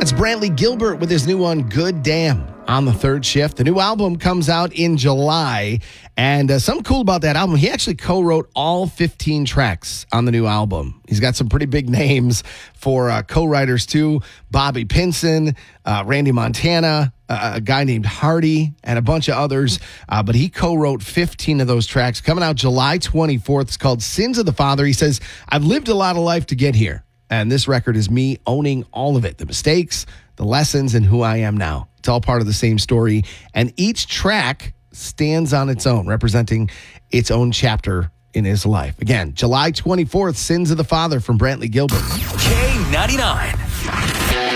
It's Brantley Gilbert with his new one, Good Damn, on the third shift. The new album comes out in July, and something cool about that album, he actually co-wrote all 15 tracks on the new album. He's got some pretty big names for co-writers, too. Bobby Pinson, Randy Montana, a guy named Hardy, and a bunch of others. But he co-wrote 15 of those tracks. Coming out July 24th. It's called Sins of the Father. He says, I've lived a lot of life to get here. And this record is me owning all of it, the mistakes, the lessons, and who I am now. It's all part of the same story. And each track stands on its own, representing its own chapter in his life. Again, July 24th, Sins of the Father from Brantley Gilbert. K99.